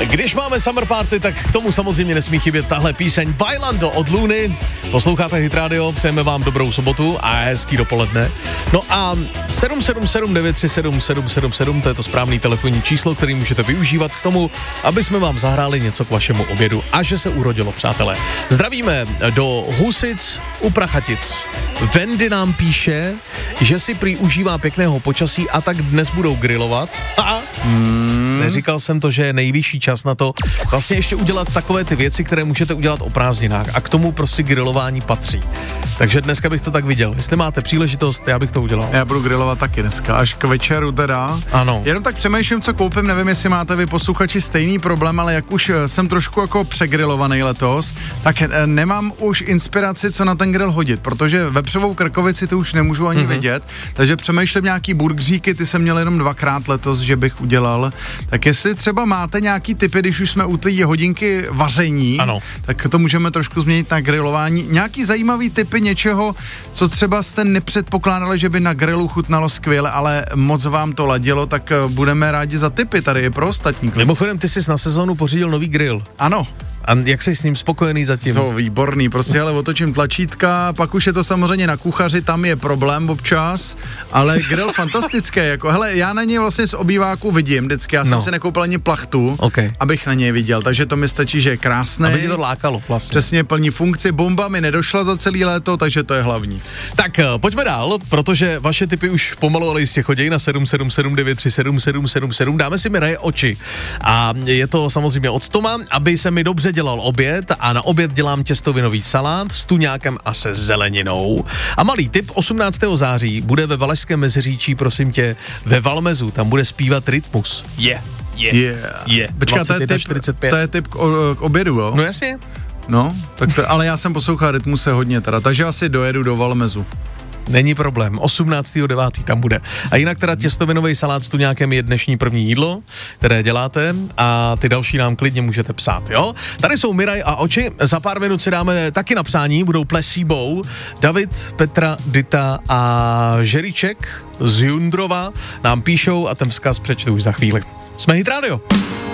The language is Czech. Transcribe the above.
Když máme Summer Party, tak k tomu samozřejmě nesmí chybět tahle píseň Bailando od Luny. Posloucháte Hit Radio, přejeme vám dobrou sobotu a hezký dopoledne. No a 777-937-777, to je to správný telefonní číslo, který můžete využívat k tomu, aby jsme vám zahráli něco k vašemu obědu a že se urodilo, přátelé. Zdravíme do Husic u Prachatic. Wendy nám píše, že si prý užívá pěkného počasí a tak dnes budou grillovat. Neříkal jsem to, že je nejvyšší čas na to vlastně ještě udělat takové ty věci, které můžete udělat o prázdninách a k tomu prostě grilování patří. Takže dneska bych to tak viděl. Jestli máte příležitost, já bych to udělal. Já budu grilovat taky dneska, až k večeru teda. Ano. Jenom tak přemýšlím, co koupím, nevím, jestli máte vy posluchači stejný problém, ale jak už jsem trošku jako přegrilovaný letos, tak nemám už inspiraci, co na ten grill hodit, protože vepřovou krkovici to už nemůžu ani vidět, takže přemýšlím nějaký burgeříky, ty jsem měl jenom 2krát letos, že bych udělal. Tak jestli třeba máte nějaký tipy, když už jsme u té hodinky vaření, ano, tak to můžeme trošku změnit na grilování. Nějaký zajímavý tipy něčeho, co třeba jste nepředpokládali, že by na grilu chutnalo skvěle, ale moc vám to ladilo, tak budeme rádi za tipy tady i pro ostatní. Mimochodem, ty jsi na sezónu pořídil nový grill. Ano. A jak jsi s ním spokojený zatím? To výborný, prostě ale otočím tlačítka, pak už je to samozřejmě na kuchaři, tam je problém občas, ale grill fantastický, jako hele, já na něj vlastně z obýváku vidím vždycky, já jsem si nekoupil ani plachtu, abych na něj viděl, takže to mi stačí, že je krásný. Aby tě to lákalo vlastně. Přesně, plní funkci, bomba mi nedošla za celý léto, takže to je hlavní. Tak pojďme dál, protože vaše tipy už pomalu ale jistě chodí na 777-937-777, dáme si Miraje oči a je to samozřejmě od Toma, aby se mi dobře dělal oběd a na oběd dělám těstovinový salát s tuňákem a se zeleninou. A malý tip, 18. září bude ve Valašském Meziříčí, prosím tě, ve Valmezu, tam bude zpívat Rytmus. Počká, to je tip k obědu, jo? No jasně. No, tak to, ale já jsem poslouchal Rytmuse hodně teda, takže asi dojedu do Valmezu. Není problém, 18.9. tam bude. A jinak teda těstovinový salát s tuňákem je dnešní první jídlo, které děláte a ty další nám klidně můžete psát, jo? Tady jsou Miraj a oči, za pár minut si dáme taky na psání, budou Plesíbou, David, Petra, Dita a Žeriček z Jundrova nám píšou a ten vzkaz přečtu už za chvíli. Jsme Hit Radio.